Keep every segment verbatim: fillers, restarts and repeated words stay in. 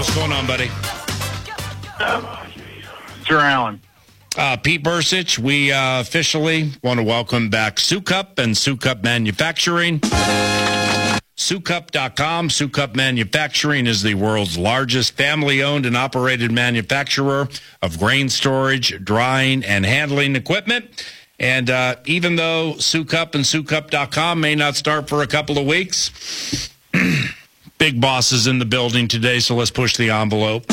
What's going on, buddy? Uh, Sir Allen. Uh, Pete Bursich, we uh, officially want to welcome back Sukup and Sukup Manufacturing. Sukup dot com. Sukup Manufacturing is the world's largest family-owned and operated manufacturer of grain storage, drying, and handling equipment. And uh, even though Sukup and Sukup dot com may not start for a couple of weeks, big boss is in the building today, so let's push the envelope.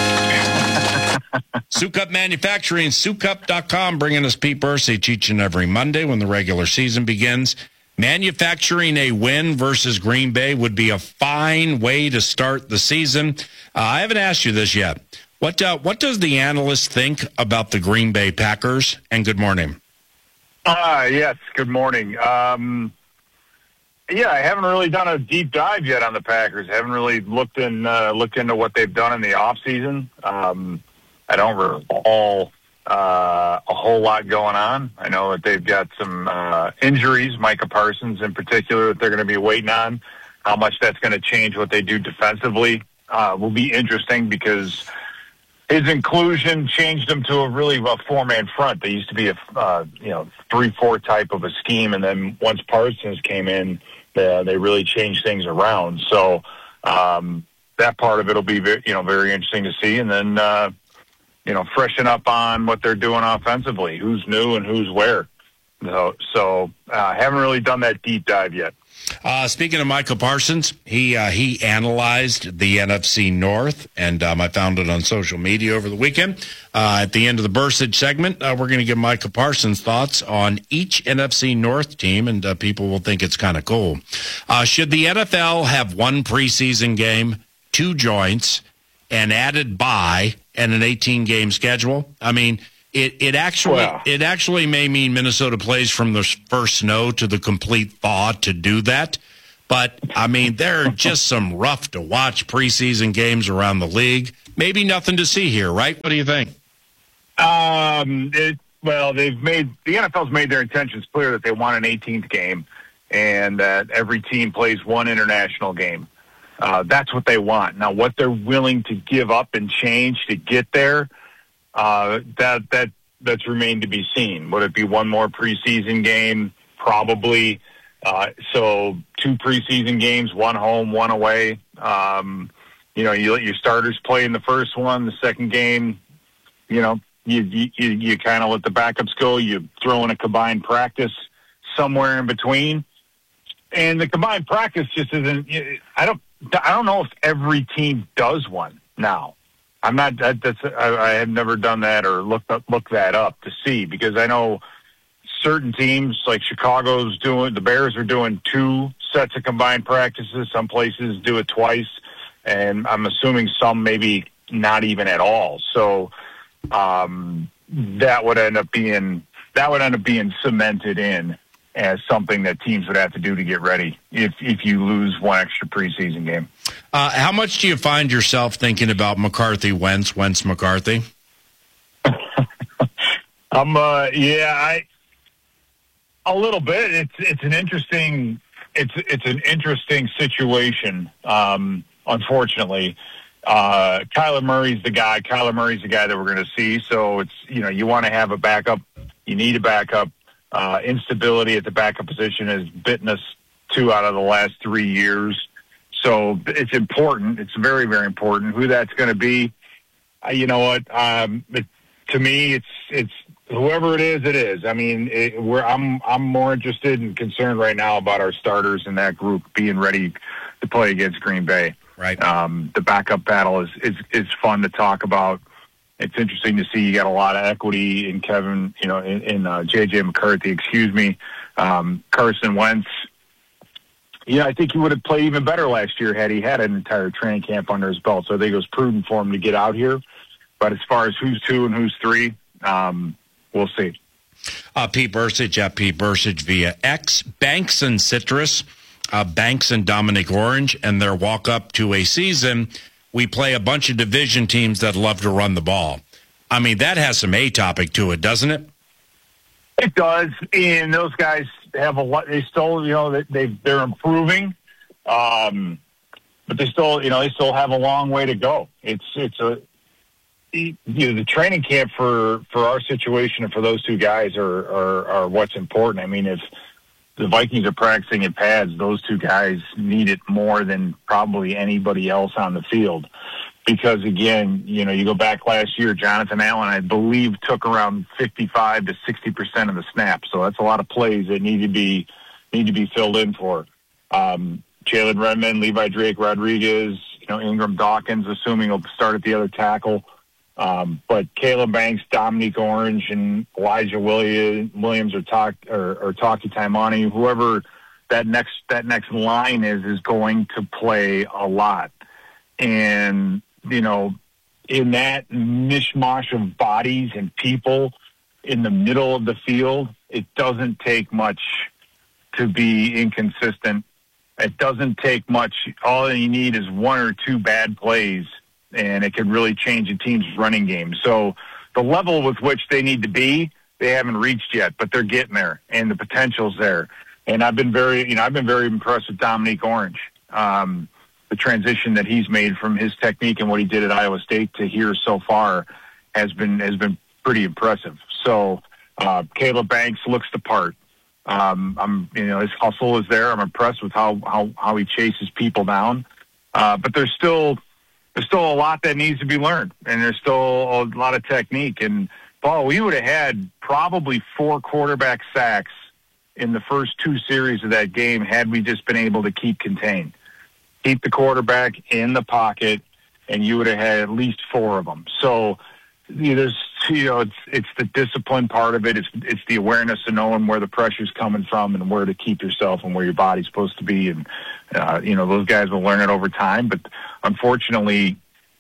Sukup Manufacturing, Sukup dot com, bringing us Pete Bursich each and every Monday when the regular season begins. Manufacturing a win versus Green Bay would be a fine way to start the season. Uh, I haven't asked you this yet. What uh, what does the analyst think about the Green Bay Packers? And good morning. Uh, yes, good morning. Um, yeah, I haven't really done a deep dive yet on the Packers. I haven't really looked in uh, looked into what they've done in the offseason. Um, I don't recall uh, a whole lot going on. I know that they've got some uh, injuries, Micah Parsons in particular, that they're going to be waiting on. How much that's going to change what they do defensively uh, will be interesting because his inclusion changed them to a really a four-man front. They used to be a uh, you know three four type of a scheme, and then once Parsons came in, uh, they really changed things around. So um, that part of it will be very, you know very interesting to see, and then. Uh, you know, freshen up on what they're doing offensively, who's new and who's where. So, so uh, haven't really done that deep dive yet. Uh, speaking of Micah Parsons, he uh, he analyzed the N F C North, and um, I found it on social media over the weekend. Uh, at the end of the Bursich segment, uh, we're going to give Micah Parsons' thoughts on each N F C North team, and uh, people will think it's kind of cool. Uh, should the N F L have one preseason game, two joints, and added bye and an eighteen-game schedule? I mean, it, it actually well, it actually may mean Minnesota plays from the first snow to the complete thaw to do that. But, I mean, there are just some rough-to-watch preseason games around the league. Maybe nothing to see here, right? What do you think? Um, it, well, they've made the N F L's made their intentions clear that they want an eighteenth game and that every team plays one international game. Uh, that's what they want. Now, what they're willing to give up and change to get there, uh, that that that's remained to be seen. Would it be one more preseason game? Probably. Uh, so two preseason games, one home, one away. Um, you know, you let your starters play in the first one. The second game, you know, you you, you kind of let the backups go. You throw in a combined practice somewhere in between. And the combined practice just isn't – I don't I don't know if every team does one now. I'm not. That's. I, I have never done that or looked up, looked that up to see because I know certain teams like Chicago's doing. The Bears are doing two sets of combined practices. Some places do it twice, and I'm assuming some maybe not even at all. So um, that would end up being that would end up being cemented in as something that teams would have to do to get ready if if you lose one extra preseason game. Uh, how much do you find yourself thinking about McCarthy, Wentz, Wentz, McCarthy? um, uh, yeah, I a little bit. It's it's an interesting it's it's an interesting situation. Um, unfortunately, uh, Kyler Murray's the guy. Kyler Murray's the guy that we're going to see. So it's you know you want to have a backup. You need a backup. Uh, instability at the backup position has bitten us two out of the last three years. So it's important. It's very, very important. Who that's going to be, uh, you know what? Um, it, to me, it's it's whoever it is. It is. I mean, it, we're, I'm I'm more interested and concerned right now about our starters in that group being ready to play against Green Bay. Right. Um, the backup battle is, is is fun to talk about. It's interesting to see you got a lot of equity in Kevin, you know, in, in uh, J J McCarthy, excuse me, um, Carson Wentz. Yeah, I think he would have played even better last year had he had an entire training camp under his belt. So I think it was prudent for him to get out here. But as far as who's two and who's three, um, we'll see. Uh, Pete Bursich at Pete Bursich via X. Banks and Citrus, uh, Banks and Dominic Orange, and their walk up to a season. We play a bunch of division teams that love to run the ball. I mean, that has some A-topic to it, doesn't it? It does, and those guys have a lot. They still, you know, they they're improving. Um, but they still, you know, they still have a long way to go. It's it's a you know, the training camp for, for our situation and for those two guys are, are are what's important. I mean, if the Vikings are practicing in pads, those two guys need it more than probably anybody else on the field. Because, again, you know, you go back last year, Jonathan Allen, I believe, took around fifty-five to sixty percent of the snaps. So that's a lot of plays that need to be need to be filled in for. Um, Jalen Redmond, Levi Drake, Rodriguez, you know, Ingram Dawkins, assuming he'll start at the other tackle. Um, but Caleb Banks, Dominique Orange, and Elijah Williams, Williams or, Talk, or, or Taki Taimani, whoever that next that next line is, is going to play a lot. And you know, in that mishmash of bodies and people in the middle of the field, it doesn't take much to be inconsistent. It doesn't take much. All you need is one or two bad plays, and it can really change a team's running game. So the level with which they need to be, they haven't reached yet, but they're getting there, and the potential's there. And I've been very, you know, I've been very impressed with Dominique Orange. Um, the transition that he's made from his technique and what he did at Iowa State to here so far has been has been pretty impressive. So uh, Caleb Banks looks the part. Um, I'm, you know, his hustle is there. I'm impressed with how how, how he chases people down. Uh, but there's still there's still a lot that needs to be learned, and there's still a lot of technique. And Paul, we would have had probably four quarterback sacks in the first two series of that game had we just been able to keep contained. Keep the quarterback in the pocket, and you would have had at least four of them. So, you know, there's, you know, it's it's the discipline part of it. It's it's the awareness of knowing where the pressure's coming from and where to keep yourself and where your body's supposed to be. And uh, you know, those guys will learn it over time. But unfortunately,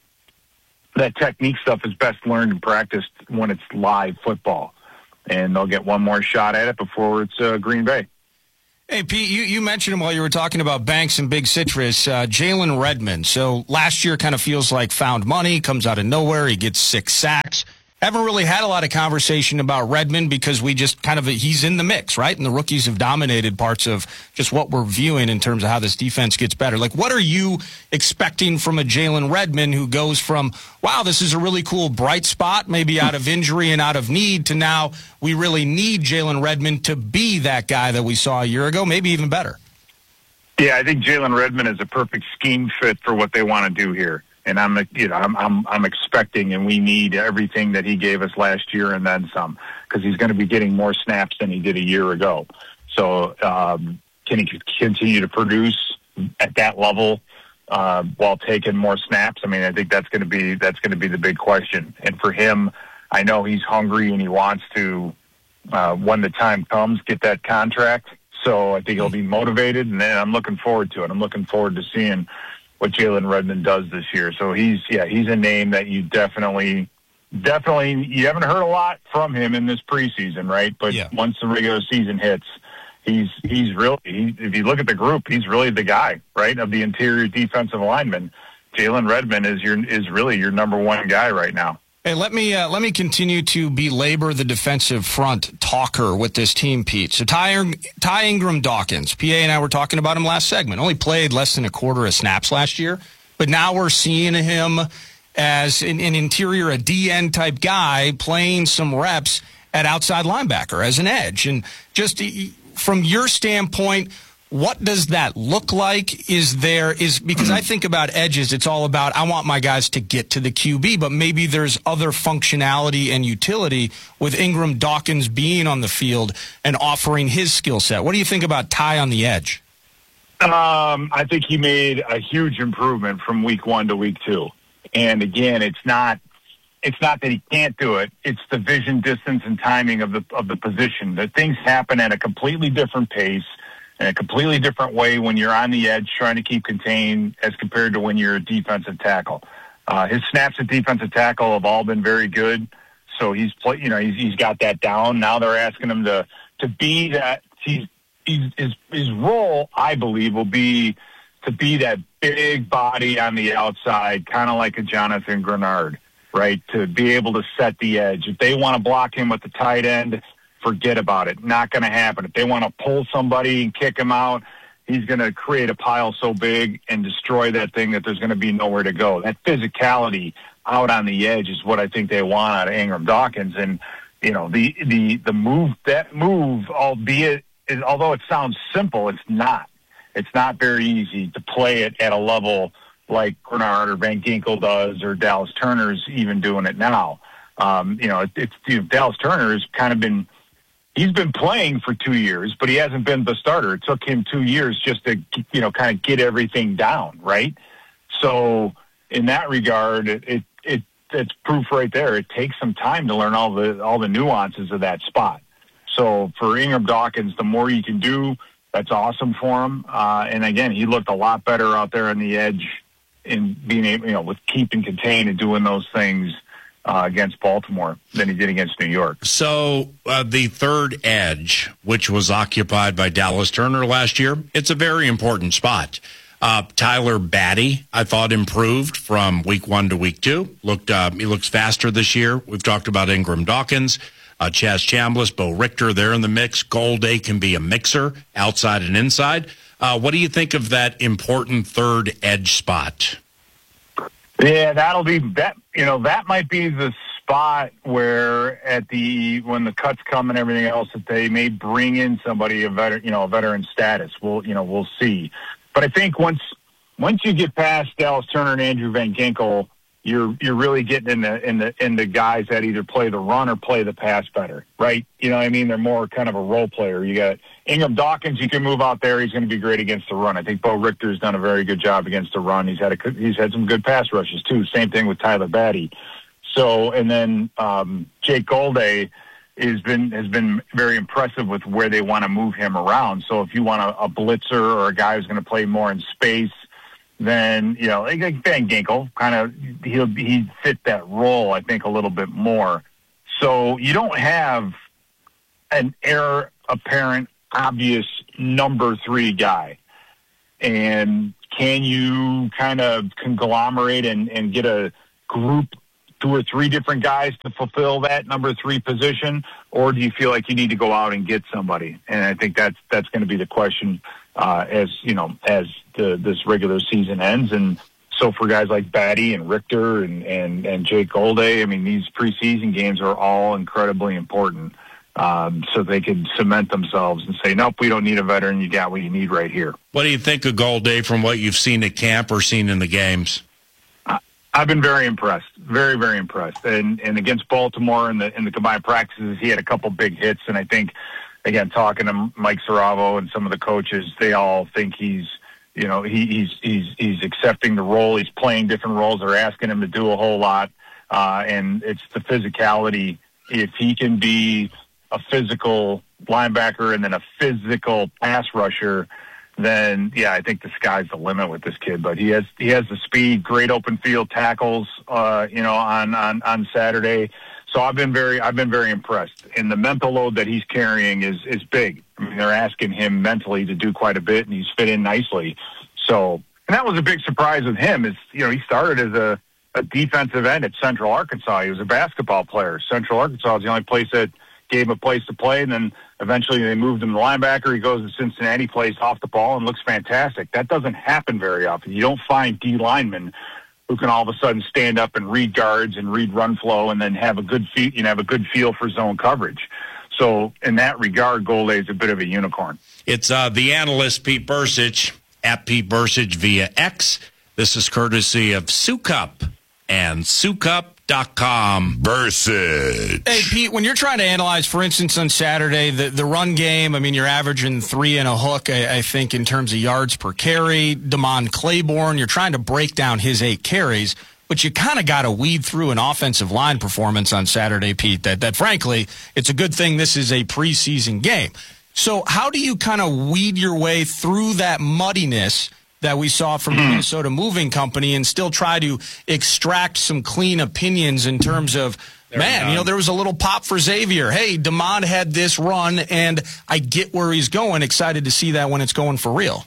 that technique stuff is best learned and practiced when it's live football, and they'll get one more shot at it before it's uh, Green Bay. Hey, Pete, you, you mentioned him while you were talking about Banks and Big Citrus, uh, Jalen Redmond. So last year kind of feels like found money, comes out of nowhere. He gets six sacks. Haven't really had a lot of conversation about Redmond because we just kind of, he's in the mix, right? And the rookies have dominated parts of just what we're viewing in terms of how this defense gets better. Like, what are you expecting from a Jalen Redmond who goes from, wow, this is a really cool bright spot, maybe out of injury and out of need, to now we really need Jalen Redmond to be that guy that we saw a year ago, maybe even better? Yeah, I think Jalen Redmond is a perfect scheme fit for what they want to do here. And I'm, you know, I'm, I'm, I'm expecting, and we need everything that he gave us last year and then some, because he's going to be getting more snaps than he did a year ago. So, um, can he continue to produce at that level uh, while taking more snaps? I mean, I think that's going to be that's going to be the big question. And for him, I know he's hungry and he wants to, uh, when the time comes, get that contract. So I think he'll be motivated, and then I'm looking forward to it. I'm looking forward to seeing what Jalen Redmond does this year. So he's, yeah, he's a name that you definitely, definitely, you haven't heard a lot from him in this preseason, right? But yeah, once the regular season hits, he's, he's really, he, if you look at the group, he's really the guy, right? Of the interior defensive linemen. Jalen Redmond is your, is really your number one guy right now. Hey, let me uh, let me continue to belabor the defensive front talker with this team, Pete. So Ty, Ty Ingram Dawkins, P A and I were talking about him last segment, only played less than a quarter of snaps last year, but now we're seeing him as an, an interior, a D N type guy playing some reps at outside linebacker as an edge. And just from your standpoint, what does that look like? Is there is because I think about edges, it's all about I want my guys to get to the Q B, but maybe there's other functionality and utility with Ingram Dawkins being on the field and offering his skill set. What do you think about Ty on the edge? Um, I think he made a huge improvement from week one to week two. And again, it's not it's not that he can't do it. It's the vision, distance, and timing of the of the position. That things happen at a completely different pace, in a completely different way when you're on the edge trying to keep contained as compared to when you're a defensive tackle. Uh, his snaps at defensive tackle have all been very good, so he's play, you know he's, he's got that down. Now they're asking him to to be that. He's, he's his his role, I believe, will be to be that big body on the outside, kind of like a Jonathan Grenard, right? To be able to set the edge. If they want to block him with the tight end, forget about it. Not going to happen. If they want to pull somebody and kick him out, he's going to create a pile so big and destroy that thing that there's going to be nowhere to go. That physicality out on the edge is what I think they want out of Ingram Dawkins. And, you know, the, the, the move, that move, albeit, is, although it sounds simple, it's not. It's not very easy to play it at a level like Grenard or Van Ginkel does, or Dallas Turner's even doing it now. Um, you know, it, it's you know, Dallas Turner's kind of been, he's been playing for two years, but he hasn't been the starter. It took him two years just to, you know, kind of get everything down, right? So in that regard, it, it, it it's proof right there. It takes some time to learn all the all the nuances of that spot. So for Ingram Dawkins, the more you can do, that's awesome for him. Uh, and again, he looked a lot better out there on the edge in being able, you know, with keep and contain and doing those things uh, against Baltimore than he did against New York. So uh, the third edge, which was occupied by Dallas Turner last year, it's a very important spot. Uh, Tyler Batty, I thought, improved from week one to week two. Looked, uh, he looks faster this year. We've talked about Ingram Dawkins, uh, Chaz Chambliss, Bo Richter. They're in the mix. Golday can be a mixer outside and inside. Uh, what do you think of that important third edge spot? Yeah, that'll be that. You know, that might be the spot where at the when the cuts come and everything else, that they may bring in somebody a veteran, you know, a veteran status. We'll, you know, we'll see. But I think once once you get past Dallas Turner and Andrew Van Ginkel, you're you're really getting in the in the in the guys that either play the run or play the pass better, right? You know what I mean? They're more kind of a role player. You got Ingram Dawkins, you can move out there. He's going to be great against the run. I think Bo Richter's done a very good job against the run. He's had a he's had some good pass rushes too. Same thing with Tyler Batty. So and then um, Jake Golday has been has been very impressive with where they want to move him around. So if you want a, a blitzer or a guy who's going to play more in space, then, you know, like Van Ginkel, kind of, he'll he fit that role, I think, a little bit more. So you don't have an heir apparent, obvious number three guy. And can you kind of conglomerate and, and get a group, two or three different guys to fulfill that number three position? Or do you feel like you need to go out and get somebody? And I think that's, that's going to be the question uh, as, you know, as the, this regular season ends. And so for guys like Batty and Richter and, and, and Jake Golday, I mean, these preseason games are all incredibly important. Um, so they can cement themselves and say, nope, we don't need a veteran. You got what you need right here. What do you think of Golday from what you've seen at camp or seen in the games? I've been very impressed, very, very impressed. And and against Baltimore in the in the combined practices, he had a couple big hits. And I think, again, talking to Mike Saravo and some of the coaches, they all think he's, you know, he, he's he's he's accepting the role. He's playing different roles. They're asking him to do a whole lot, uh, and it's the physicality. If he can be a physical linebacker and then a physical pass rusher, then yeah, I think the sky's the limit with this kid. But he has he has the speed, great open field tackles, uh, you know, on, on, on Saturday. So I've been very I've been very impressed. And the mental load that he's carrying is is big. I mean, they're asking him mentally to do quite a bit, and he's fit in nicely. So and that was a big surprise with him. Is you know he started as a, a defensive end at Central Arkansas. He was a basketball player. Central Arkansas is the only place that gave him a place to play, and then eventually they moved him to linebacker. He goes to Cincinnati, plays off the ball, and looks fantastic. That doesn't happen very often. You don't find D linemen who can all of a sudden stand up and read guards and read run flow, and then have a good feel, you know, have a good feel for zone coverage. So in that regard, Golday is a bit of a unicorn. It's uh, the analyst Pete Bercich at Pete Bercich via X. This is courtesy of Sukup and Sukup dot com. Bercich. Hey, Pete, when you're trying to analyze, for instance, on Saturday, the, the run game, I mean, you're averaging three and a hook, I, I think, in terms of yards per carry. Damon Claiborne, you're trying to break down his eight carries, but you kind of got to weed through an offensive line performance on Saturday, Pete, that, that, frankly, it's a good thing this is a preseason game. So how do you kind of weed your way through that muddiness that we saw from the Minnesota Moving Company and still try to extract some clean opinions in terms of, there man, you know, there was a little pop for Xavier. Hey, Damon had this run, and I get where he's going. Excited to see that when it's going for real.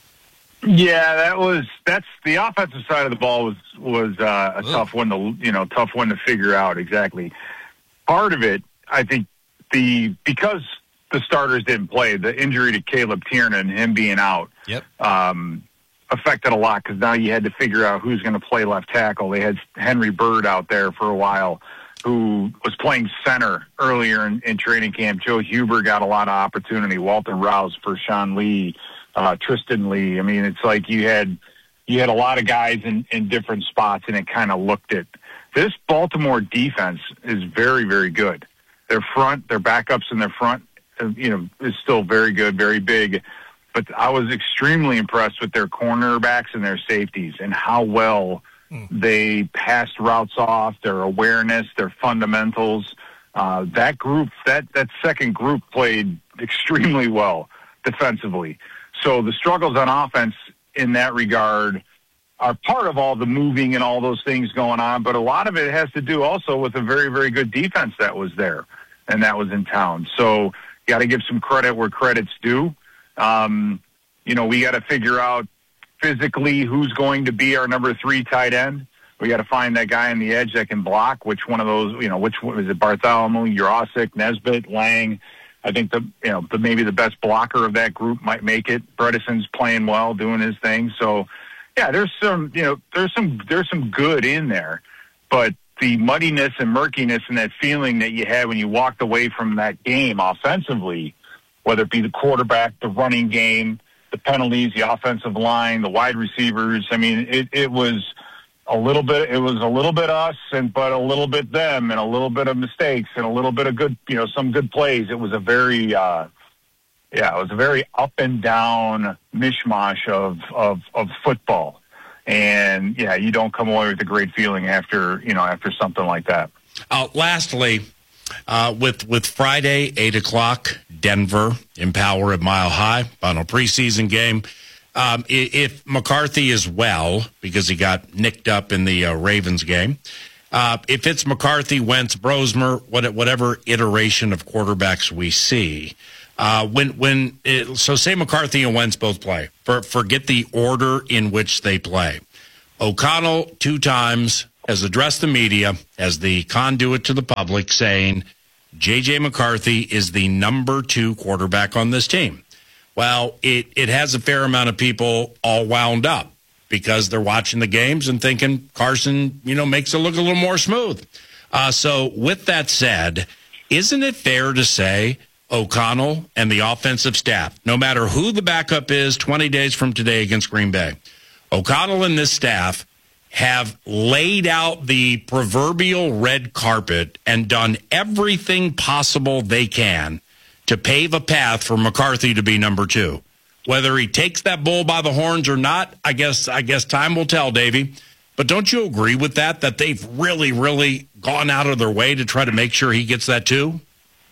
Yeah, that was that's the offensive side of the ball was was uh, a Ugh. tough one to you know tough one to figure out exactly. Part of it, I think, the because the starters didn't play, the injury to Caleb Tiernan and him being out. Yep. Um, affected a lot because now you had to figure out who's going to play left tackle. They had Henry Bird out there for a while, who was playing center earlier in, in training camp. Joe Huber got a lot of opportunity. Walter Rouse for Sean Lee, uh, Tristan Lee. I mean, it's like you had you had a lot of guys in, in different spots, and it kind of looked it. This Baltimore defense is very, very good. Their front, their backups in their front, you know, is still very good, very big. But I was extremely impressed with their cornerbacks and their safeties and how well mm. they passed routes off, their awareness, their fundamentals. Uh, that group, that, that second group played extremely well defensively. So the struggles on offense in that regard are part of all the moving and all those things going on, but a lot of it has to do also with a very, very good defense that was there and that was in town. So you got to give some credit where credit's due. Um, you know, we got to figure out physically who's going to be our number three tight end. We got to find that guy on the edge that can block. Which one of those? You know, which one is it? Bartholomew, Jurasik, Nesbitt, Lang. I think the you know the maybe the best blocker of that group might make it. Bredeson's playing well, doing his thing. So, yeah, there's some you know there's some there's some good in there, but the muddiness and murkiness and that feeling that you had when you walked away from that game offensively, whether it be the quarterback, the running game, the penalties, the offensive line, the wide receivers. I mean, it, it was a little bit, it was a little bit us and, but a little bit them and a little bit of mistakes and a little bit of good, you know, some good plays. It was a very, uh, yeah, it was a very up and down mishmash of, of, of football. And yeah, you don't come away with a great feeling after, you know, after something like that. Uh, lastly, Uh, with with Friday, eight o'clock, Denver, Empower at Mile High, final preseason game. Um, if McCarthy is well, because he got nicked up in the uh, Ravens game, uh, if it's McCarthy, Wentz, Brosmer, what, whatever iteration of quarterbacks we see, uh, when when it, so say McCarthy and Wentz both play, for, forget the order in which they play. O'Connell two times has addressed the media as the conduit to the public, saying J J. McCarthy is the number two quarterback on this team. Well, it, it has a fair amount of people all wound up because they're watching the games and thinking Carson, you know, makes it look a little more smooth. Uh, so with that said, isn't it fair to say O'Connell and the offensive staff, no matter who the backup is twenty days from today against Green Bay, O'Connell and this staff have laid out the proverbial red carpet and done everything possible they can to pave a path for McCarthy to be number two. Whether he takes that bull by the horns or not, I guess I guess time will tell, Davey. But don't you agree with that, that they've really, really gone out of their way to try to make sure he gets that too?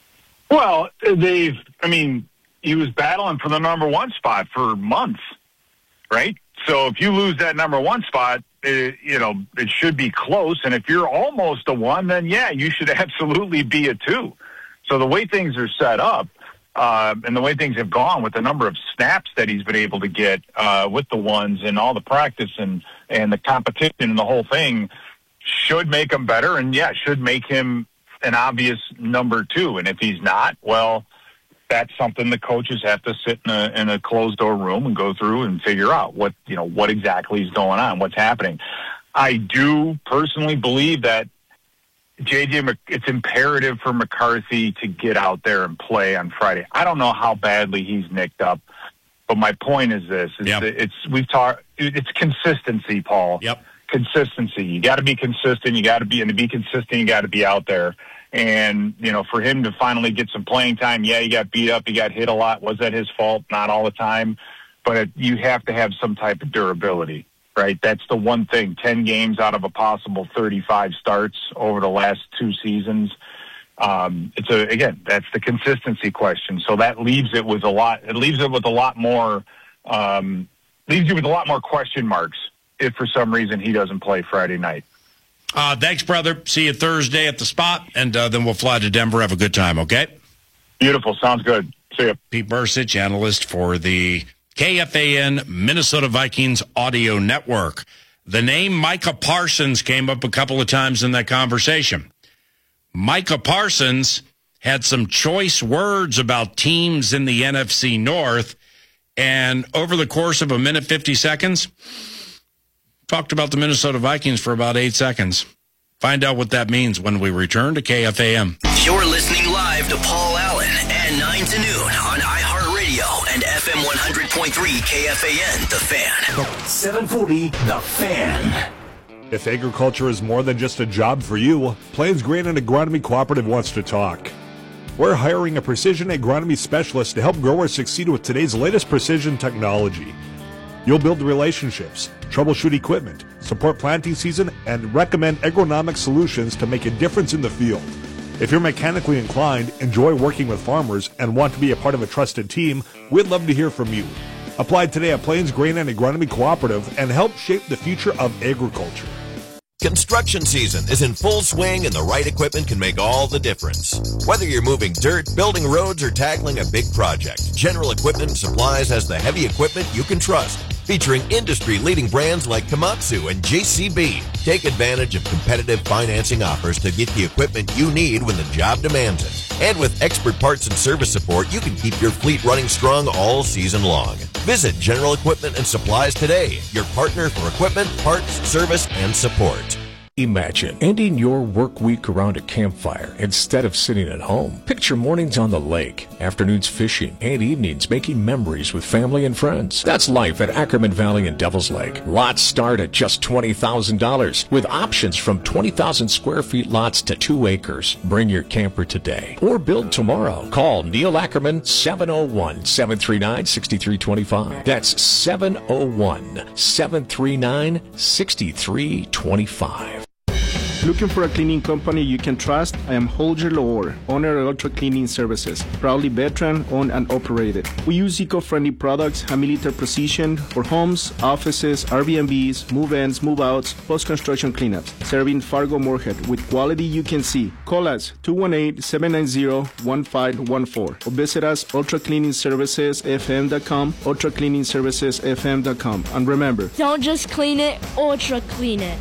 Well, they've, I mean, he was battling for the number one spot for months, right? So if you lose that number one spot, It, you know, it should be close. And if you're almost a one, then yeah, you should absolutely be a two. So the way things are set up, uh, and the way things have gone with the number of snaps that he's been able to get uh, with the ones and all the practice and, and the competition and the whole thing should make him better. And yeah, should make him an obvious number two. And if he's not, well, that's something the coaches have to sit in a, in a closed door room and go through and figure out what, you know, what exactly is going on, what's happening. I do personally believe that J J, it's imperative for McCarthy to get out there and play on Friday. I don't know how badly he's nicked up, but my point is this: is yep. that it's we've talked. It's consistency, Paul. Yep. Consistency. You got to be consistent. You got to be, and to be consistent, you got to be out there. And, you know, for him to finally get some playing time, yeah, he got beat up, he got hit a lot. Was that his fault? Not all the time. But you have to have some type of durability, right? That's the one thing. ten games out of a possible thirty-five starts over the last two seasons. Um, it's a, again, that's the consistency question. So that leaves it with a lot, it leaves it with a lot more, um, leaves you with a lot more question marks if for some reason he doesn't play Friday night. Uh, thanks, brother. See you Thursday at the spot, and uh, then we'll fly to Denver. Have a good time, okay? Beautiful. Sounds good. See ya. Pete Bursich, analyst for the K F A N Minnesota Vikings Audio Network. The name Micah Parsons came up a couple of times in that conversation. Micah Parsons had some choice words about teams in the N F C North, And over the course of a minute fifty seconds, talked about the Minnesota Vikings for about eight seconds. Find out what that means when we return to K F A M. You're listening live to Paul Allen at nine to noon on iHeartRadio and F M one hundred point three K F A N, The Fan. seven forty, The Fan. If agriculture is more than just a job for you, Plains Grain and Agronomy Cooperative wants to talk. We're hiring a precision agronomy specialist to help growers succeed with today's latest precision technology. You'll build relationships, troubleshoot equipment, support planting season, and recommend agronomic solutions to make a difference in the field. If you're mechanically inclined, enjoy working with farmers, and want to be a part of a trusted team, we'd love to hear from you. Apply today at Plains Grain and Agronomy Cooperative and help shape the future of agriculture. Construction season is in full swing, and the right equipment can make all the difference. Whether you're moving dirt, building roads, or tackling a big project, General Equipment and Supplies has the heavy equipment you can trust, featuring industry-leading brands like Komatsu and J C B. Take advantage of competitive financing offers to get the equipment you need when the job demands it. And with expert parts and service support, you can keep your fleet running strong all season long. Visit General Equipment and Supplies today, your partner for equipment, parts, service, and support. Imagine ending your work week around a campfire instead of sitting at home. Picture mornings on the lake, afternoons fishing, and evenings making memories with family and friends. That's life at Ackerman Valley and Devil's Lake. Lots start at just twenty thousand dollars, with options from twenty thousand square feet lots to two acres. Bring your camper today or build tomorrow. Call Neil Ackerman, seven oh one, seven three nine, six three two five. That's seven oh one, seven three nine, six three two five. Looking for a cleaning company you can trust? I am Holger Lohr, owner of Ultra Cleaning Services, proudly veteran owned and operated. We use eco-friendly products and military precision for homes, offices, Airbnbs, move-ins, move-outs, post-construction cleanups, serving Fargo Moorhead with quality you can see. Call us two one eight, seven nine zero, one five one four or visit us ultra cleaning services f m dot com, ultra cleaning services f m dot com. And remember, don't just clean it, ultra clean it.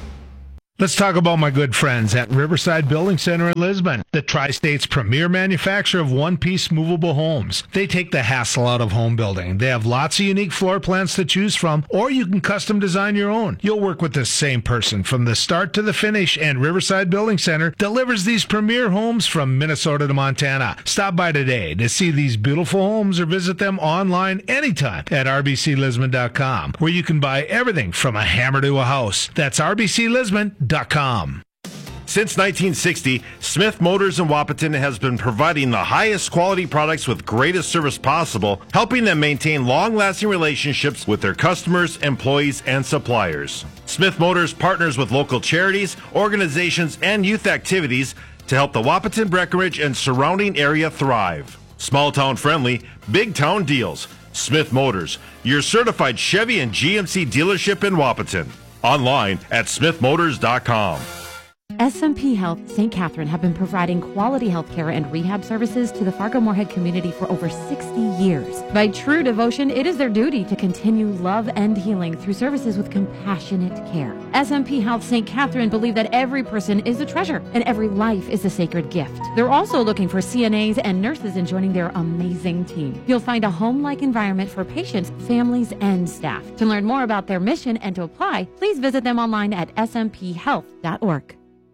Let's talk about my good friends at Riverside Building Center in Lisbon, the Tri-State's premier manufacturer of one-piece movable homes. They take the hassle out of home building. They have lots of unique floor plans to choose from, or you can custom design your own. You'll work with the same person from the start to the finish, and Riverside Building Center delivers these premier homes from Minnesota to Montana. Stop by today to see these beautiful homes or visit them online anytime at r b c lisbon dot com, where you can buy everything from a hammer to a house. That's r b c lisbon dot com. Since nineteen sixty, Smith Motors in Wahpeton has been providing the highest quality products with greatest service possible, helping them maintain long-lasting relationships with their customers, employees, and suppliers. Smith Motors partners with local charities, organizations, and youth activities to help the Wahpeton, Breckenridge, and surrounding area thrive. Small-town friendly, big-town deals. Smith Motors, your certified Chevy and G M C dealership in Wahpeton. Online at smith motors dot com. S M P Health Saint Catherine have been providing quality health care and rehab services to the Fargo-Moorhead community for over sixty years. By true devotion, it is their duty to continue love and healing through services with compassionate care. S M P Health Saint Catherine believe that every person is a treasure and every life is a sacred gift. They're also looking for C N As and nurses in joining their amazing team. You'll find a home-like environment for patients, families, and staff. To learn more about their mission and to apply, please visit them online at s m p health dot org.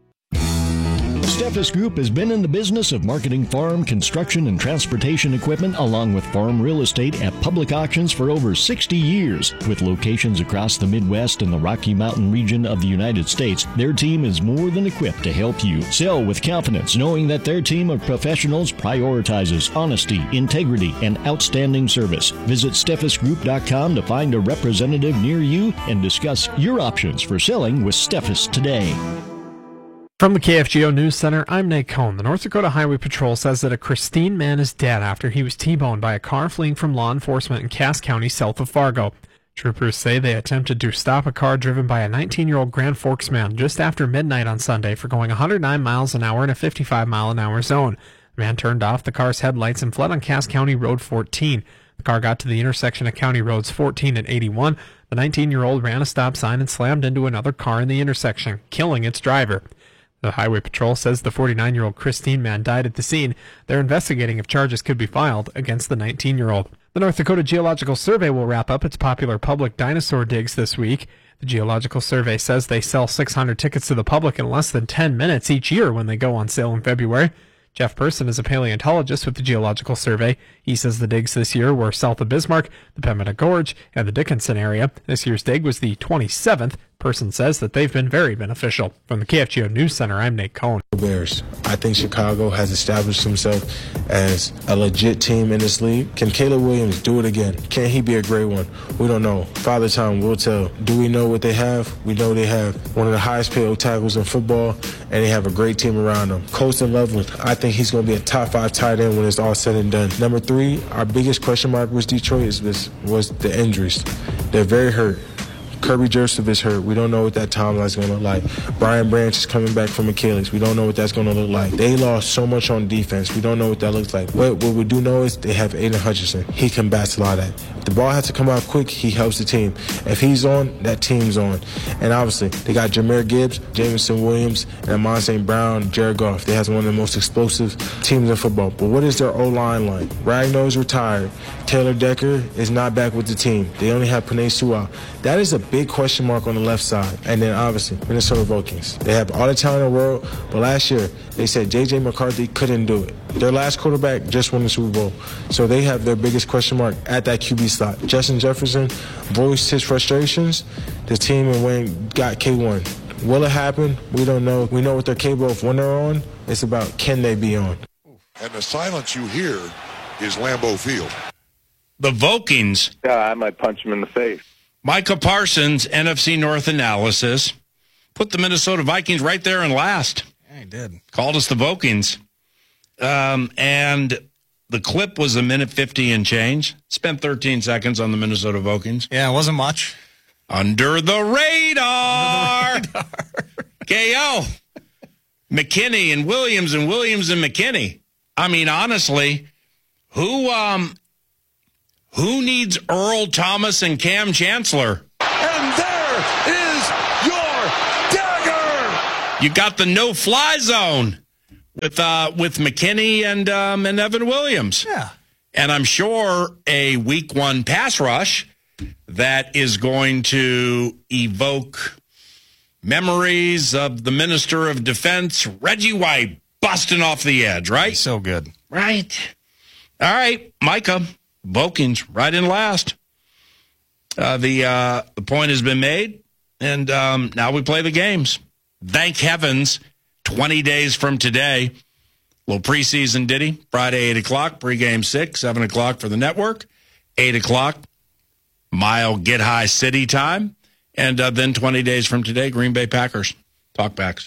Steffes Group has been in the business of marketing farm, construction, and transportation equipment along with farm real estate at public auctions for over sixty years. With locations across the Midwest and the Rocky Mountain region of the United States, their team is more than equipped to help you sell with confidence, knowing that their team of professionals prioritizes honesty, integrity, and outstanding service. Visit steffes group dot com to find a representative near you and discuss your options for selling with Steffes today. From the K F G O News Center, I'm Nate Cohn. The North Dakota Highway Patrol says that a Christine man is dead after he was T-boned by a car fleeing from law enforcement in Cass County, south of Fargo. Troopers say they attempted to stop a car driven by a nineteen-year-old Grand Forks man just after midnight on Sunday for going one hundred nine miles an hour in a fifty-five mile an hour zone. The man turned off the car's headlights and fled on Cass County Road fourteen. The car got to the intersection of County Roads fourteen and eighty-one. The nineteen-year-old ran a stop sign and slammed into another car in the intersection, killing its driver. The Highway Patrol says the forty-nine-year-old Christine man died at the scene. They're investigating if charges could be filed against the nineteen-year-old. The North Dakota Geological Survey will wrap up its popular public dinosaur digs this week. The Geological Survey says they sell six hundred tickets to the public in less than ten minutes each year when they go on sale in February. Jeff Person is a paleontologist with the Geological Survey. He says the digs this year were south of Bismarck, the Pembina Gorge, and the Dickinson area. This year's dig was the twenty-seventh. Person says that they've been very beneficial. From the K F G O News Center, I'm Nate Cohn. Bears. I think Chicago has established himself as a legit team in this league. Can Caleb Williams do it again? Can he be a great one? We don't know. Father Time will tell. Do we know what they have? We know they have one of the highest paid tackles in football, and they have a great team around them. Colston Loveland, I think he's going to be a top five tight end when it's all said and done. Number three, our biggest question mark was Detroit is this, was the injuries. They're very hurt. Kirby Joseph is hurt. We don't know what that timeline is going to look like. Brian Branch is coming back from Achilles. We don't know what that's going to look like. They lost so much on defense. We don't know what that looks like. What, what we do know is they have Aiden Hutchinson. He combats a lot of that. If the ball has to come out quick, he helps the team. If he's on, that team's on. And obviously, they got Jahmyr Gibbs, Jameson Williams, and Amon Saint Brown, Jared Goff. They have one of the most explosive teams in football. But what is their O-line like? Ragno's retired. Taylor Decker is not back with the team. They only have Penei Sewell. That is a big question mark on the left side. And then obviously, Minnesota Vikings. They have all the talent in the world, but last year they said J J McCarthy couldn't do it. Their last quarterback just won the Super Bowl. So they have their biggest question mark at that Q B slot. Justin Jefferson voiced his frustrations. The team and Wayne got K one. Will it happen? We don't know. We know what they're capable of when they're on. It's about can they be on. And the silence you hear is Lambeau Field. The Vikings. Yeah, I might punch him in the face. Micah Parsons, N F C North analysis, put the Minnesota Vikings right there in last. Yeah, he did. Called us the Vikings. Um, and the clip was a minute fifty and change. Spent thirteen seconds on the Minnesota Vikings. Yeah, it wasn't much. Under the radar. Under the radar. K O. McKinney and Williams and Williams and McKinney. I mean, honestly, who um, who needs Earl Thomas and Cam Chancellor? And there is your dagger. You got the no-fly zone with uh, with McKinney and um, and Evan Williams. Yeah, and I'm sure a week one pass rush that is going to evoke memories of the Minister of Defense, Reggie White, busting off the edge, right? So good. Right. All right, Micah, Vikings right in last. Uh, the uh, the point has been made, and um, now we play the games. Thank heavens, twenty days from today, little preseason ditty, Friday, eight o'clock, pregame six, seven o'clock for the network, eight o'clock, Mile Get High City time, and uh, then twenty days from today, Green Bay Packers. Talkbacks.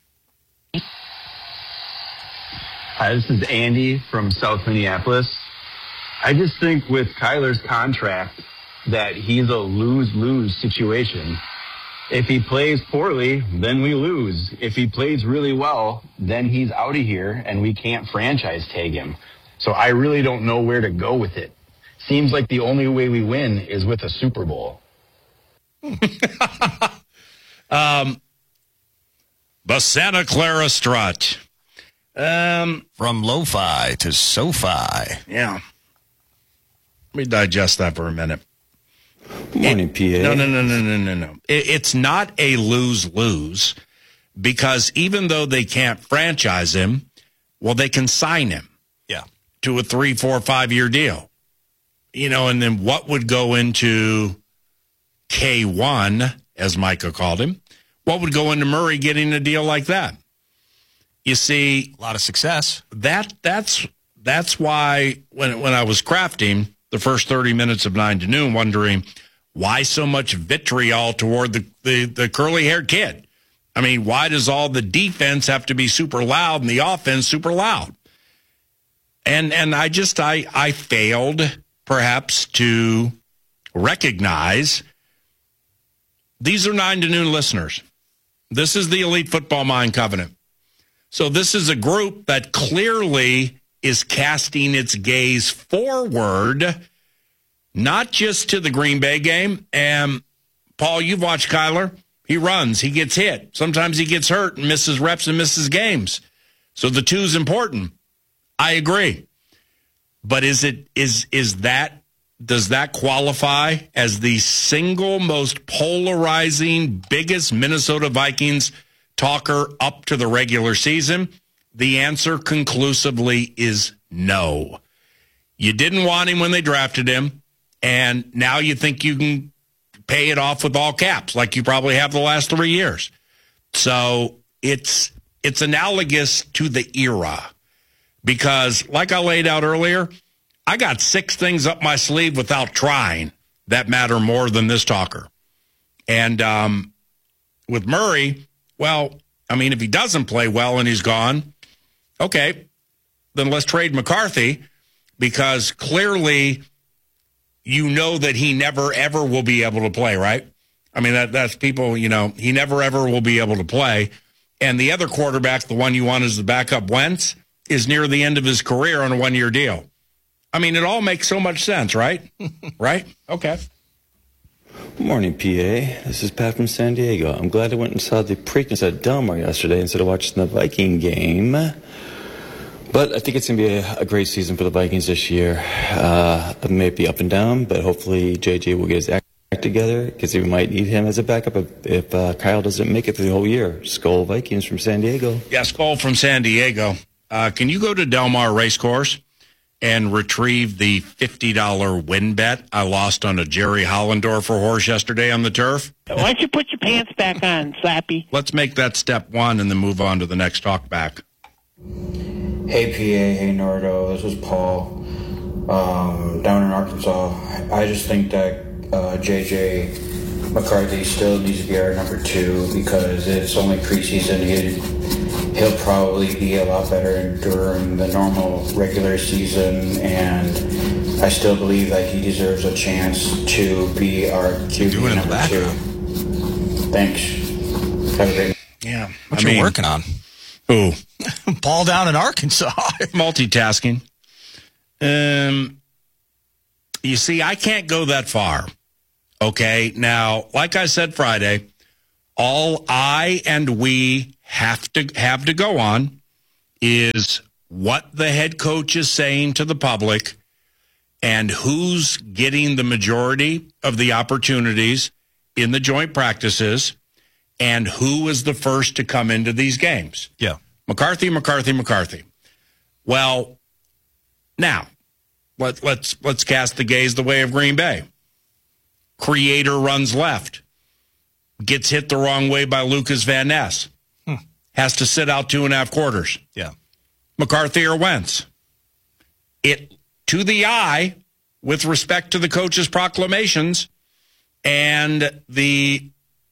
Hi, this is Andy from South Minneapolis. I just think with Kyler's contract that he's a lose-lose situation. If he plays poorly, then we lose. If he plays really well, then he's out of here and we can't franchise tag him. So I really don't know where to go with it. Seems like the only way we win is with a Super Bowl. um, the Santa Clara Strut. Um, From lo-fi to so-fi. Yeah. Let me digest that for a minute. Good morning, it, P A. No, no, no, no, no, no, no. It, it's not a lose-lose because even though they can't franchise him, well, they can sign him. Yeah. To a three, four, five-year deal. You know, and then what would go into K one, as Micah called him, what would go into Murray getting a deal like that? You see, a lot of success. That that's that's why when when I was crafting the first thirty minutes of nine to noon, wondering why so much vitriol toward the, the, the curly-haired kid. I mean, why does all the defense have to be super loud and the offense super loud? And and I just I I failed perhaps to recognize these are nine to noon listeners. This is the Elite Football Mind Covenant. So this is a group that clearly is casting its gaze forward, not just to the Green Bay game. And, Paul, you've watched Kyler. He runs. He gets hit. Sometimes he gets hurt and misses reps and misses games. So the two's important. I agree. But is it is is that does that qualify as the single most polarizing, biggest Minnesota Vikings talker up to the regular season? The answer conclusively is no. You didn't want him when they drafted him, and now you think you can pay it off with all caps like you probably have the last three years. So it's it's analogous to the era because, like I laid out earlier, I got six things up my sleeve without trying that matter more than this talker. And um, with Murray, well, I mean, if he doesn't play well and he's gone, okay, then let's trade McCarthy because clearly you know that he never, ever will be able to play, right? I mean, that that's people, you know, he never, ever will be able to play. And the other quarterback, the one you want as the backup, Wentz, is near the end of his career on a one-year deal. I mean, it all makes so much sense, right? Right? Okay. Good morning, P A. This is Pat from San Diego. I'm glad I went and saw the Preakness at Delmar yesterday instead of watching the Viking game. But I think it's going to be a, a great season for the Vikings this year. Uh, it may be up and down, but hopefully J J will get his act together because we might need him as a backup if, if uh, Kyle doesn't make it through the whole year. Skull Vikings from San Diego. Yeah, Skull from San Diego. Uh, can you go to Delmar Racecourse and retrieve the fifty dollars win bet I lost on a Jerry Hollendorfer horse yesterday on the turf? Why don't you put your pants back on, Slappy? Let's make that step one and then move on to the next talk back. Hey, P A. Hey, Nardo. This is Paul um, down in Arkansas. I just think that uh, J J McCarthy still needs to be our number two because it's only preseason. He'll, he'll probably be a lot better during the normal regular season, and I still believe that he deserves a chance to be our Q B number two. Thanks. Have a great Yeah. What I you mean, working on? Who? Paul down in Arkansas. Multitasking. Um, you see, I can't go that far. Okay, now, like I said Friday, all I and we have to have to go on is what the head coach is saying to the public and who's getting the majority of the opportunities in the joint practices and who is the first to come into these games. Yeah. McCarthy, McCarthy, McCarthy. Well, now, let, let's let's cast the gaze the way of Green Bay. Creator runs left. Gets hit the wrong way by Lucas Van Ness. Hmm. Has to sit out two and a half quarters. Yeah. McCarthy or Wentz. It, to the eye, with respect to the coach's proclamations and the,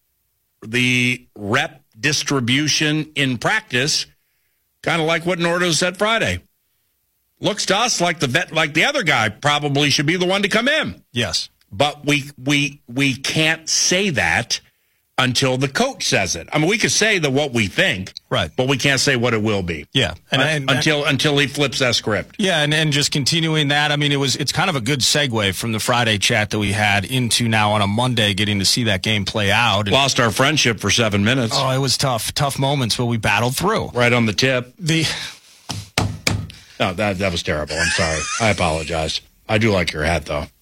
the rep distribution in practice, kind of like what Nordo said Friday. Looks to us like the vet, like the other guy probably should be the one to come in. Yes. But we we we can't say that until the coach says it. I mean, we could say the what we think, right? But we can't say what it will be. Yeah, and, uh, and, until until he flips that script. Yeah, and, and just continuing that. I mean, it was it's kind of a good segue from the Friday chat that we had into now on a Monday, getting to see that game play out. And, lost our friendship for seven minutes. Oh, it was tough, tough moments, but we battled through. Right on the tip. The no, that that was terrible. I'm sorry. I apologize. I do like your hat though.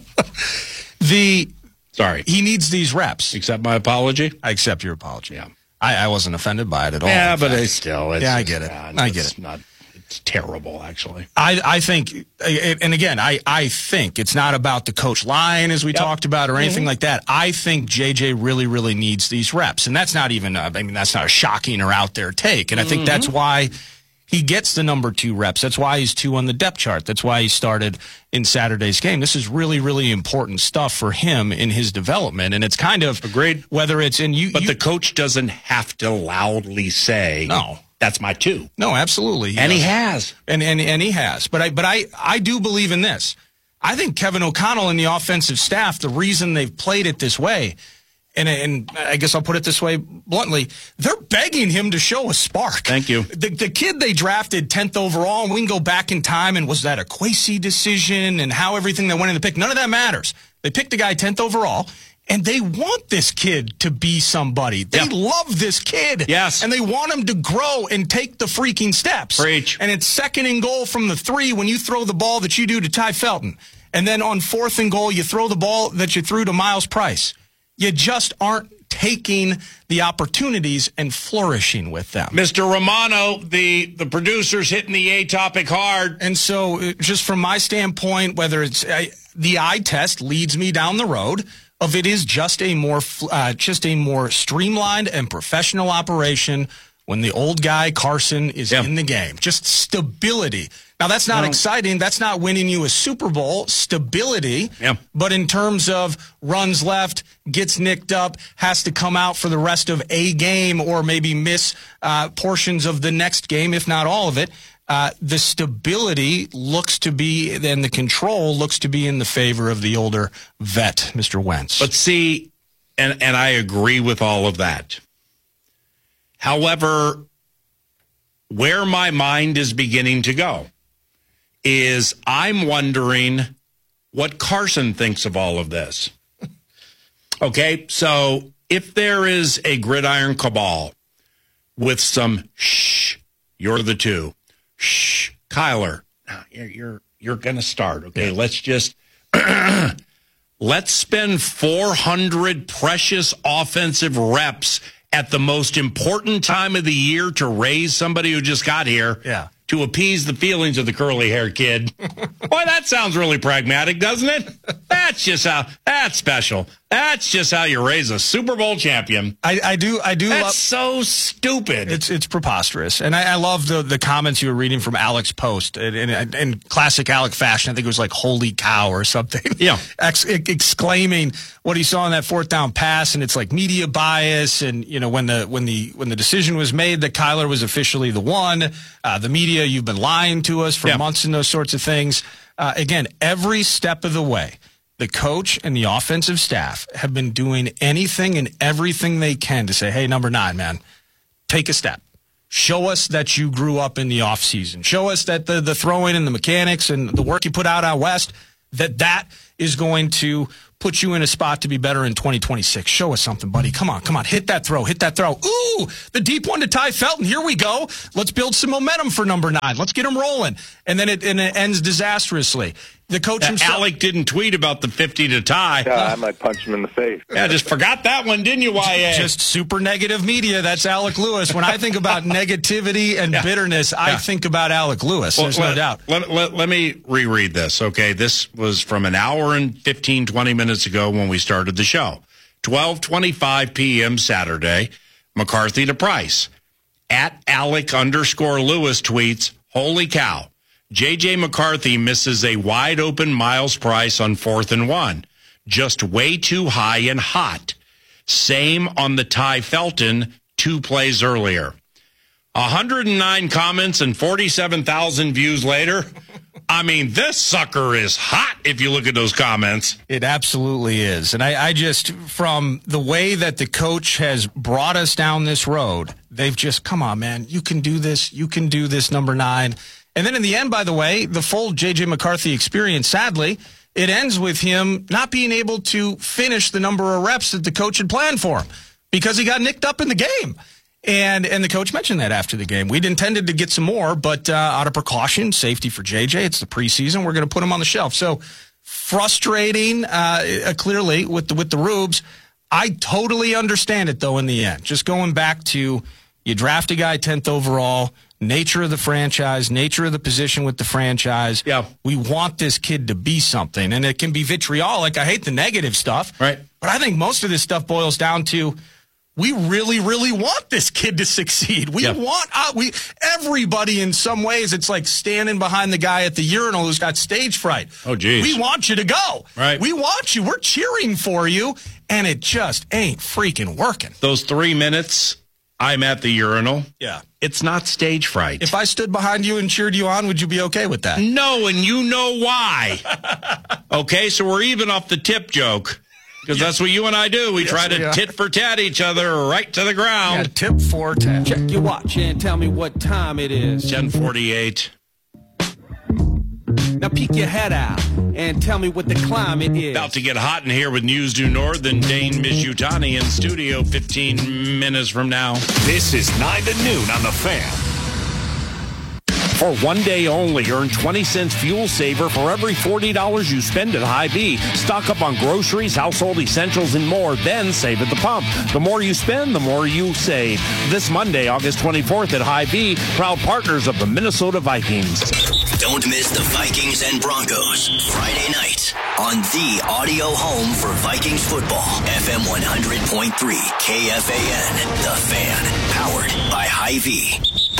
The sorry, he needs these reps. Accept my apology. I accept your apology. Yeah, I, I wasn't offended by it at all. Yeah, but it's still. It's, yeah, I get it. Uh, I get it's it. Not. It's terrible, actually. I I think, and again, I I think it's not about the coach lying, as we yep. talked about, or anything mm-hmm. like that. I think J J really, really needs these reps, and that's not even. A, I mean, that's not a shocking or out there take, and I think mm-hmm. that's why he gets the number two reps. That's why he's two on the depth chart. That's why he started in Saturday's game. This is really, really important stuff for him in his development. And it's kind of agreed. Whether it's in you, but you, the coach doesn't have to loudly say, "No, that's my two." No, absolutely, he and doesn't. he has, and and and he has. But I, but I, I do believe in this. I think Kevin O'Connell and the offensive staff, the reason they've played it this way. And, and I guess I'll put it this way bluntly, they're begging him to show a spark. Thank you. The, the kid they drafted tenth overall, and we can go back in time, and was that a Kwesi decision and how everything that went in the pick, none of that matters. They picked the guy tenth overall, and they want this kid to be somebody. They yeah. love this kid. Yes. And they want him to grow and take the freaking steps. Preach. And it's second and goal from the three when you throw the ball that you do to Ty Felton. And then on fourth and goal, you throw the ball that you threw to Miles Price. You just aren't taking the opportunities and flourishing with them. Mister Romano, the, the producer's hitting the A topic hard. And so just from my standpoint, whether it's uh, the eye test leads me down the road of it is just a more uh, just a more streamlined and professional operation when the old guy Carson is yep. in the game. Just stability. Now, that's not no. exciting. That's not winning you a Super Bowl. Stability. Yep. But in terms of runs left, gets nicked up, has to come out for the rest of a game or maybe miss uh, portions of the next game, if not all of it, uh, the stability looks to be, and the control looks to be in the favor of the older vet, Mister Wentz. But see, and, and I agree with all of that. However, where my mind is beginning to go is I'm wondering what Carson thinks of all of this. Okay, so if there is a gridiron cabal with some shh, you're the two, shh, Kyler, you're you're, you're going to start. Okay, yeah. let's just let's spend four hundred precious offensive reps at the most important time of the year to raise somebody who just got here. Yeah. To appease the feelings of the curly-haired kid. Boy, that sounds really pragmatic, doesn't it? That's just how, that's special. That's just how you raise a Super Bowl champion. I, I do, I do. That's love, so stupid. It's it's preposterous. And I, I love the, the comments you were reading from Alex Post. In, in, in classic Alec fashion, I think it was like, holy cow or something. Yeah. Ex- exclaiming what he saw in that fourth down pass. And it's like media bias. And, you know, when the, when the, when the decision was made that Kyler was officially the one, uh, the media, you've been lying to us for yeah. months and those sorts of things. Uh, again, every step of the way, the coach and the offensive staff have been doing anything and everything they can to say, hey, number nine, man, take a step. Show us that you grew up in the offseason. Show us that the, the throwing and the mechanics and the work you put out out west, that that is going to put you in a spot to be better in twenty twenty-six. Show us something, buddy. Come on, come on. Hit that throw. Hit that throw. Ooh, the deep one to Ty Felton. Here we go. Let's build some momentum for number nine. Let's get him rolling. And then it, and it ends disastrously. The coach uh, himself. Alec didn't tweet about the fifty to Ty. Yeah, I might punch him in the face. Yeah, just forgot that one, didn't you, Y A? Just super negative media. That's Alec Lewis. When I think about negativity and yeah. bitterness, I yeah. think about Alec Lewis. Well, There's let, no doubt. Let, let, let me reread this, okay? This was from an hour and fifteen, twenty minutes ago when we started the show. twelve twenty-five p.m. Saturday, McCarthy to Price. At Alec underscore Lewis tweets, holy cow. J J. McCarthy misses a wide-open Miles Price on fourth and one. Just way too high and hot. Same on the Ty Felton two plays earlier. one hundred nine comments and forty-seven thousand views later. I mean, this sucker is hot if you look at those comments. It absolutely is. And I, I just, from the way that the coach has brought us down this road, they've just, come on, man, you can do this. You can do this, number nine. And then in the end, by the way, the full J J. McCarthy experience, sadly, it ends with him not being able to finish the number of reps that the coach had planned for him because he got nicked up in the game. And and the coach mentioned that after the game. We'd intended to get some more, but uh, out of precaution, safety for J J, it's the preseason, we're going to put him on the shelf. So frustrating, uh, clearly, with the, with the Rubes. I totally understand it, though, in the end. Just going back to you draft a guy tenth overall, nature of the franchise, nature of the position with the franchise. Yeah. We want this kid to be something, and it can be vitriolic. I hate the negative stuff. Right. But I think most of this stuff boils down to we really, really want this kid to succeed. We yeah. want uh, we everybody in some ways. It's like standing behind the guy at the urinal who's got stage fright. Oh, geez. We want you to go. Right. We want you. We're cheering for you, and it just ain't freaking working. Those three minutes I'm at the urinal. Yeah. It's not stage fright. If I stood behind you and cheered you on, would you be okay with that? No, and you know why. Okay, so we're even off the tip joke. Because that's what you and I do. We yes, try to we tit for tat each other right to the ground. Yeah, tip for tat. Check your watch and tell me what time it is. ten forty-eight. Now peek your head out and tell me what the climate is. About to get hot in here with News Due North and Dane Mizutani in studio fifteen minutes from now. This is nine to noon on The Fan. For one day only, earn twenty cents fuel saver for every forty dollars you spend at Hy-Vee. Stock up on groceries, household essentials, and more, then save at the pump. The more you spend, the more you save. This Monday, August twenty-fourth at Hy-Vee, proud partners of the Minnesota Vikings. Don't miss the Vikings and Broncos Friday night on the audio home for Vikings football. F M one hundred point three K F A N, The Fan, powered by Hy-Vee.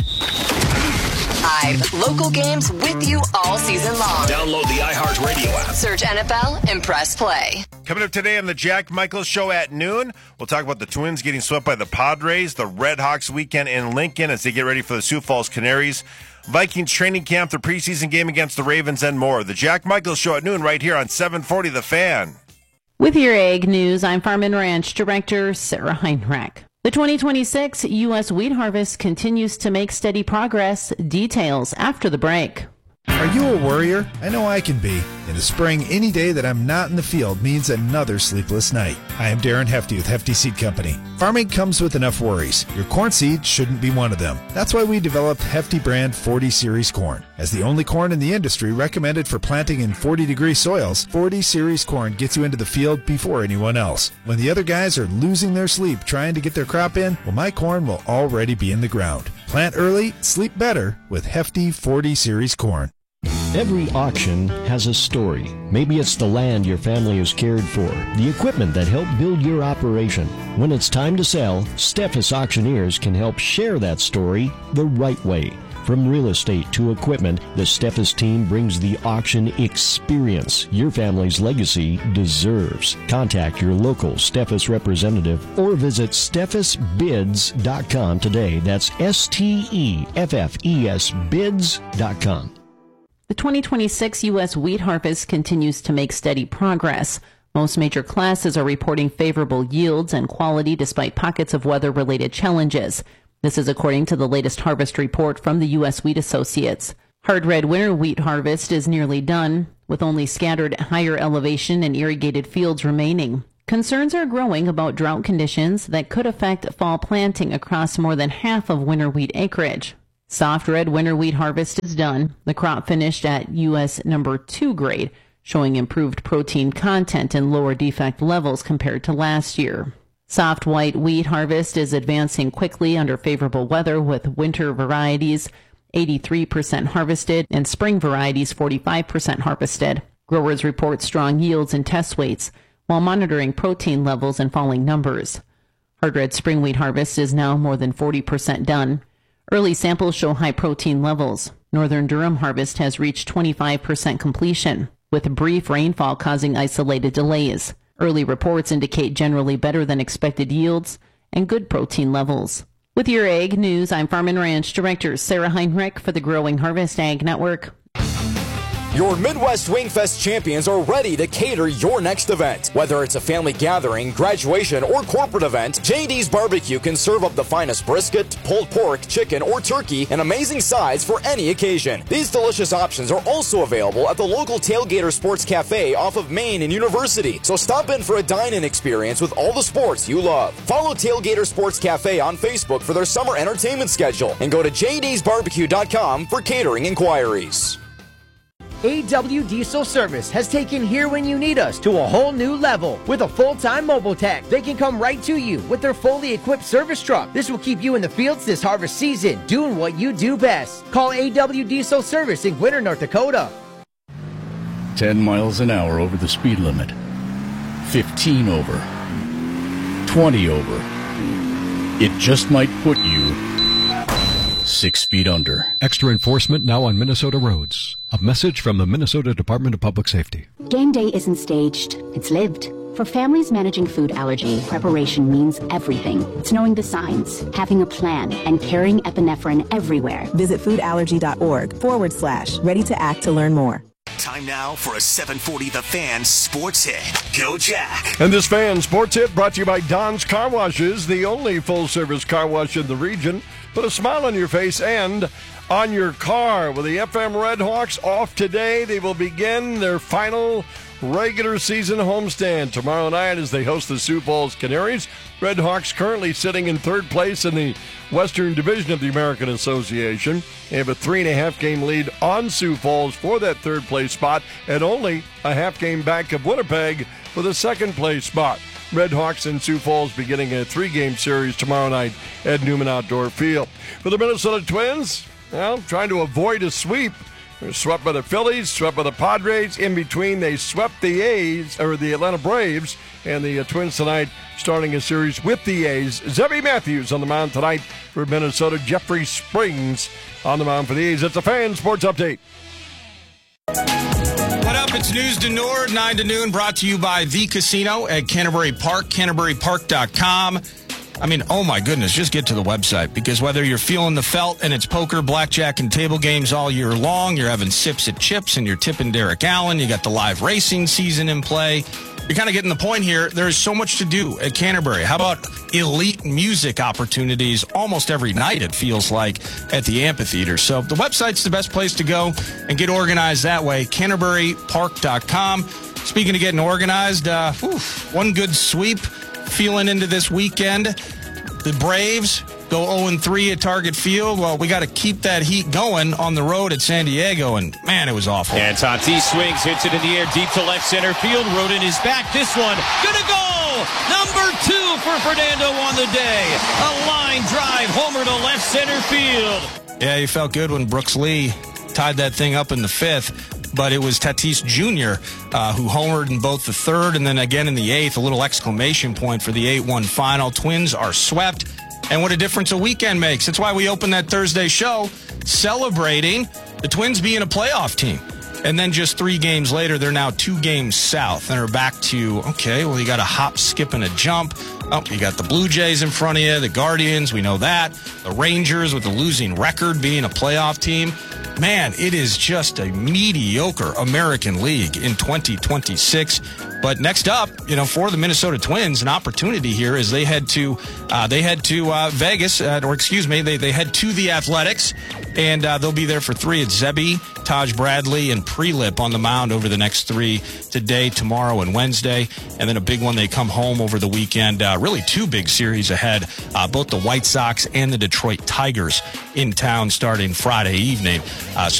Live local games with you all season long. Download the iHeartRadio app. Search N F L and press play. Coming up today on the Jack Michaels Show at noon, we'll talk about the Twins getting swept by the Padres, the Red Hawks weekend in Lincoln as they get ready for the Sioux Falls Canaries, Vikings training camp, the preseason game against the Ravens, and more. The Jack Michaels Show at noon right here on seven forty The Fan. With your Ag News, I'm Farm and Ranch Director Sarah Heinrich. The twenty twenty-six U S wheat harvest continues to make steady progress. Details after the break. Are you a worrier? I know I can be. In the spring, any day that I'm not in the field means another sleepless night. I am Darren Hefty with Hefty Seed Company. Farming comes with enough worries. Your corn seed shouldn't be one of them. That's why we developed Hefty brand forty series corn. As the only corn in the industry recommended for planting in forty degree soils, forty series corn gets you into the field before anyone else. When the other guys are losing their sleep trying to get their crop in, well, my corn will already be in the ground. Plant early, sleep better with Hefty forty series corn. Every auction has a story. Maybe it's the land your family has cared for, the equipment that helped build your operation. When it's time to sell, Steffes Auctioneers can help share that story the right way. From real estate to equipment, the Steffes team brings the auction experience your family's legacy deserves. Contact your local Steffes representative or visit steffes bids dot com today. That's S T E F F E S bids dot com. The twenty twenty-six U S wheat harvest continues to make steady progress. Most major classes are reporting favorable yields and quality despite pockets of weather-related challenges. This is according to the latest harvest report from the U S Wheat Associates. Hard red winter wheat harvest is nearly done, with only scattered higher elevation and irrigated fields remaining. Concerns are growing about drought conditions that could affect fall planting across more than half of winter wheat acreage. Soft red winter wheat harvest is done. The crop finished at U S number two grade, showing improved protein content and lower defect levels compared to last year. Soft white wheat harvest is advancing quickly under favorable weather, with winter varieties eighty-three percent harvested and spring varieties forty-five percent harvested. Growers report strong yields and test weights while monitoring protein levels and falling numbers. Hard red spring wheat harvest is now more than forty percent done. Early samples show high protein levels. Northern Durham harvest has reached twenty-five percent completion, with brief rainfall causing isolated delays. Early reports indicate generally better than expected yields and good protein levels. With your Ag News, I'm Farm and Ranch Director Sarah Heinrich for the Growing Harvest Ag Network. Your Midwest Wingfest champions are ready to cater your next event. Whether it's a family gathering, graduation, or corporate event, J D's Barbecue can serve up the finest brisket, pulled pork, chicken, or turkey in amazing sides for any occasion. These delicious options are also available at the local Tailgater Sports Cafe off of Main and University. So stop in for a dine-in experience with all the sports you love. Follow Tailgater Sports Cafe on Facebook for their summer entertainment schedule and go to j d's barbecue dot com for catering inquiries. A W Diesel Service has taken Here When You Need Us to a whole new level. With a full-time mobile tech, they can come right to you with their fully equipped service truck. This will keep you in the fields this harvest season, doing what you do best. Call A W Diesel Service in Gwinner, North Dakota. ten miles an hour over the speed limit. fifteen over. twenty over. It just might put you six feet under. Extra enforcement now on Minnesota roads. A message from the Minnesota Department of Public Safety. Game day isn't staged, it's lived. For families managing food allergy, preparation means everything. It's knowing the signs, having a plan, and carrying epinephrine everywhere. Visit foodallergy.org forward slash ready to act to learn more. Time now for a seven forty The Fan Sports Hit. Go Jack. And this Fan Sports Hit brought to you by Don's Car Washes, the only full-service car wash in the region. Put a smile on your face and on your car. With the F M Red Hawks off today, they will begin their final regular season homestand tomorrow night as they host the Sioux Falls Canaries. Red Hawks currently sitting in third place in the Western Division of the American Association. They have a three and a half game lead on Sioux Falls for that third place spot and only a half game back of Winnipeg for the second place spot. Red Hawks and Sioux Falls beginning a three-game series tomorrow night at Newman Outdoor Field. For the Minnesota Twins, well, trying to avoid a sweep. They're swept by the Phillies, swept by the Padres. In between, they swept the A's, or the Atlanta Braves, and the uh, Twins tonight starting a series with the A's. Zebby Matthews on the mound tonight for Minnesota. Jeffrey Springs on the mound for the A's. It's a Fan Sports Update. What up? It's News to Nord, nine to noon, brought to you by The Casino at Canterbury Park, canterbury park dot com. I mean, oh my goodness, just get to the website, because whether you're feeling the felt and it's poker, blackjack, and table games all year long, you're having sips at chips and you're tipping Derek Allen, you got the live racing season in play. You're kind of getting the point here. There's so much to do at Canterbury. How about elite music opportunities almost every night, it feels like, at the amphitheater? So the website's the best place to go and get organized that way, canterbury park dot com. Speaking of getting organized, uh, whew, one good sweep feeling into this weekend. The Braves go oh and three at Target Field. Well, we got to keep that heat going on the road at San Diego, and man, it was awful. And Tatis swings, hits it in the air, deep to left center field. Rodin is back. This one gonna go. Number two for Fernando on the day. A line drive homer to left center field. Yeah, you felt good when Brooks Lee tied that thing up in the fifth. But it was Tatis Junior Uh, who homered in both the third and then again in the eighth. A little exclamation point for the eight one final. Twins are swept. And what a difference a weekend makes. That's why we opened that Thursday show celebrating the Twins being a playoff team. And then just three games later, they're now two games south and are back to, okay, well, you got a hop, skip, and a jump. Oh, you got the Blue Jays in front of you, the Guardians, we know that. The Rangers with a losing record being a playoff team. Man, it is just a mediocre American League in twenty twenty-six. But next up, you know, for the Minnesota Twins, an opportunity here is they head to uh, they head to uh, Vegas, uh, or excuse me, they they head to the Athletics, and uh, they'll be there for three. It's Zebby, Taj Bradley, and Prelip on the mound over the next three today, tomorrow, and Wednesday, and then a big one. They come home over the weekend. Uh, really, two big series ahead. Uh, both the White Sox and the Detroit Tigers in town starting Friday evening. Uh, so